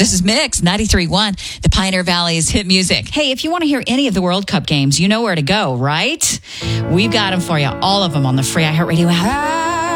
This is Mix 93.1, the Pioneer Valley's hit music. Hey, if you want to hear any of the World Cup games, you know where to go, right? We've got them for you, all of them on the free iHeartRadio app.